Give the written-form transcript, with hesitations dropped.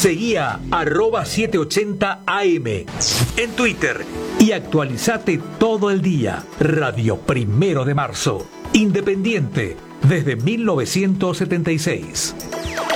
Seguí a @780am en Twitter y actualizate todo el día. Radio 1 de Marzo. Independiente desde 1976.